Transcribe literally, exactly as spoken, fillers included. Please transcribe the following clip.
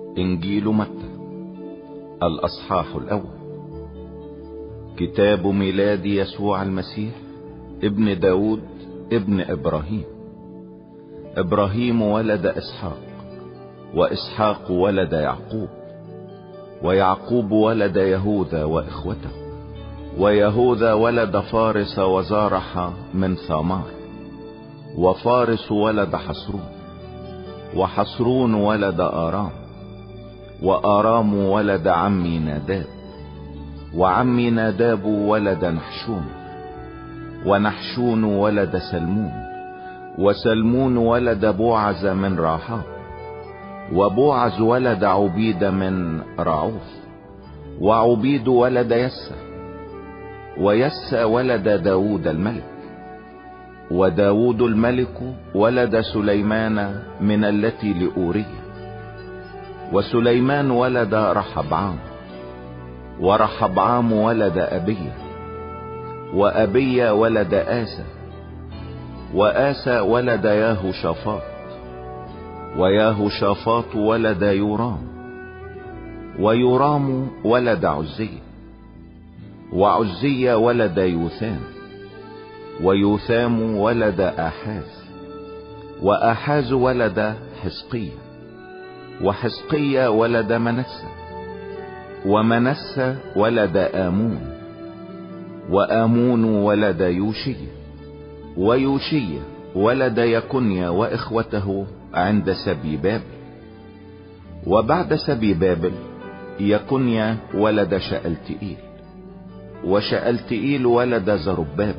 إنجيل متى الأصحاح الأول. كتاب ميلاد يسوع المسيح ابن داود ابن إبراهيم. إبراهيم ولد إسحاق، وإسحاق ولد يعقوب، ويعقوب ولد يهوذا وإخوته، ويهوذا ولد فارس وزارح من ثامار، وفارس ولد حصرون، وحصرون ولد آرام، وآرام ولد عمي ناداب، وعمي ناداب ولد نحشون، ونحشون ولد سلمون، وسلمون ولد بوعز من راحاب، وبوعز ولد عبيد من رعوف، وعبيد ولد يسى، ويسى ولد داود الملك، وداود الملك ولد سليمان من التي لأورية، وسليمان ولد رحبعام، ورحبعام ولد أبية، وأبية ولد آسى، وآسى ولد ياهوشافاط، وياهوشافاط ولد يورام، ويورام ولد عزية، وعزية ولد يوثام، ويوثام ولد آحاز، وآحاز ولد حزقية، وحزقية ولد منسى، ومنسى ولد آمون، وآمون ولد يوشية، ويوشية ولد يكنيا وإخوته عند سبي بابل. وبعد سبي بابل يكنيا ولد شألتئيل، وشألتئيل ولد زربابل،